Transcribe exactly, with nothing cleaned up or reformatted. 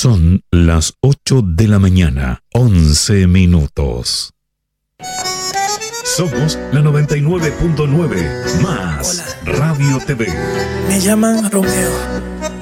Son las ocho de la mañana, once minutos. Somos la noventa y nueve punto nueve más. Hola. Radio T V. Me llaman Romeo.